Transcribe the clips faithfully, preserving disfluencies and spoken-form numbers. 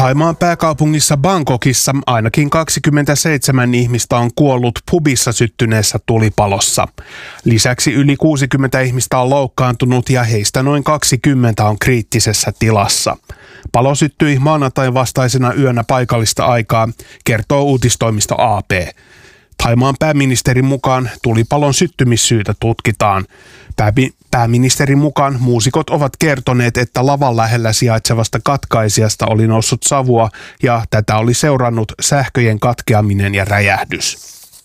Thaimaan pääkaupungissa Bangkokissa ainakin kaksikymmentäseitsemän ihmistä on kuollut pubissa syttyneessä tulipalossa. Lisäksi yli kuusikymmentä ihmistä on loukkaantunut ja heistä noin kaksikymmentä on kriittisessä tilassa. Palo syttyi maanantain vastaisena yönä paikallista aikaa, kertoo uutistoimisto A P. Thaimaan pääministerin mukaan tulipalon syttymissyytä tutkitaan. Pääministerin mukaan muusikot ovat kertoneet, että lavan lähellä sijaitsevasta katkaisijasta oli noussut savua ja tätä oli seurannut sähköjen katkeaminen ja räjähdys.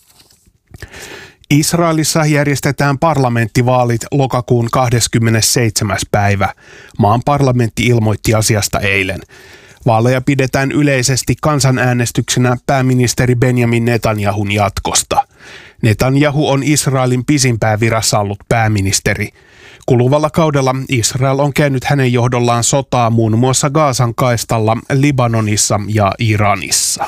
Israelissa järjestetään parlamenttivaalit lokakuun kahdeskymmenesseitsemäs päivä. Maan parlamentti ilmoitti asiasta eilen. Vaaleja pidetään yleisesti kansanäänestyksenä pääministeri Benjamin Netanyahun jatkosta. Netanyahu on Israelin pisimpään virassa ollut pääministeri. Kuluvalla kaudella Israel on käynyt hänen johdollaan sotaa muun muassa Gazan kaistalla, Libanonissa ja Iranissa.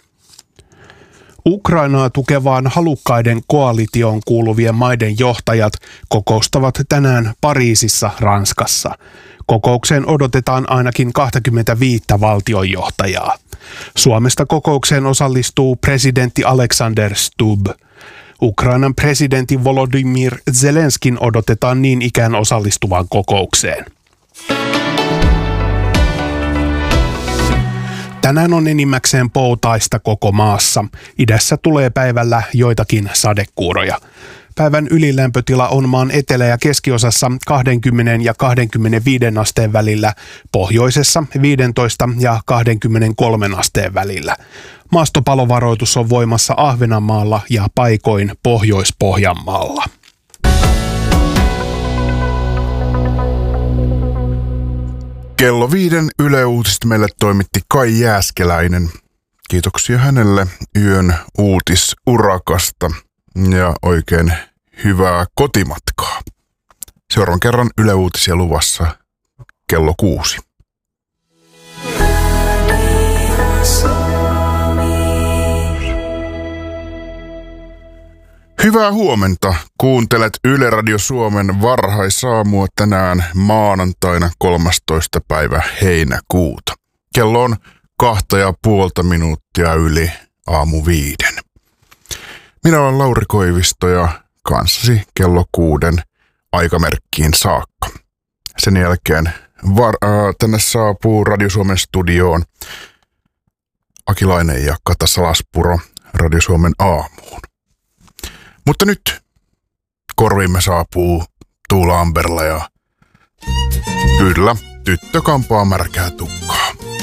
Ukrainaa tukevaan halukkaiden koalitioon kuuluvien maiden johtajat kokoustavat tänään Pariisissa, Ranskassa. Kokoukseen odotetaan ainakin kaksikymmentäviisi valtionjohtajaa. Suomesta kokoukseen osallistuu presidentti Alexander Stubb. Ukrainan presidentti Volodymyr Zelenskin odotetaan niin ikään osallistuvan kokoukseen. Tänään on enimmäkseen poutaista koko maassa. Idässä tulee päivällä joitakin sadekuuroja. Päivän ylilämpötila on maan etelä- ja keskiosassa kaksikymmentä ja kaksikymmentäviisi asteen välillä, pohjoisessa viisitoista ja kaksikymmentäkolme asteen välillä. Maastopalovaroitus on voimassa Ahvenanmaalla ja paikoin Pohjois-Pohjanmaalla. Kello viiden Yle Uutiset meille toimitti Kai Jääskeläinen. Kiitoksia hänelle yön uutisurakasta ja oikein hyvää kotimatkaa. Seuraavan kerran Yle Uutisia luvassa kello kuusi. Hyvää huomenta. Kuuntelet Yle Radio Suomen varhaisaamua tänään maanantaina kolmastoista päivä heinäkuuta. Kello on kahta ja puolta minuuttia yli aamu viiden. Minä olen Lauri Koivisto ja kanssasi kello kuuden aikamerkkiin saakka. Sen jälkeen var- äh, tänne saapuu Radio Suomen studioon Akilainen ja Kata Salaspuro Radio Suomen aamuun. Mutta nyt korvimme saapuu Tuula Amberla ja kyllä, tyttö kampaa märkää tukkaa.